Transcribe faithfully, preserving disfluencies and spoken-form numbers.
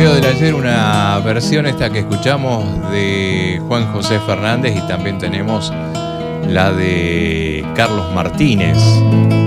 Bolero del Ayer, una versión esta que escuchamos de Juan José Fernández, y también tenemos la de Carlos Martínez.